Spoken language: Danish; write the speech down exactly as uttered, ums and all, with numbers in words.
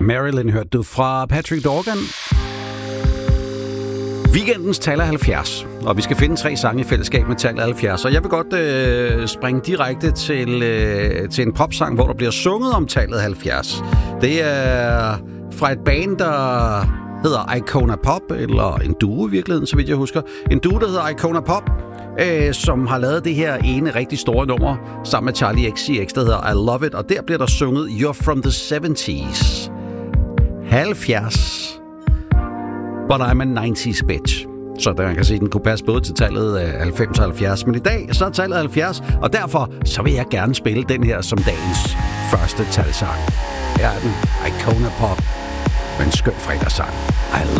Marilyn hørte du fra Patrick Dorgan. Weekendens tal er halvfjerds, og vi skal finde tre sange i fællesskab med tal halvfjerds. Og jeg vil godt øh, springe direkte til, øh, til en popsang, hvor der bliver sunget om tallet halvfjerds. Det er fra et band, der hedder Icona Pop, eller en duo i virkeligheden, så vidt jeg husker. En duo, der hedder Icona Pop, øh, som har lavet det her ene rigtig store nummer sammen med Charlie X C X, der hedder I Love It. Og der bliver der sunget You're from the seventies. halvfjerds. But I'm a nineties bitch. Så der man kan se, at den kunne passe både til tallet halvfems og halvfjerds. Men i dag så er tallet halvfjerds, og derfor så vil jeg gerne spille den her som dagens første talsang. Her er den, Icona Pop, med en skøn fredagssang. I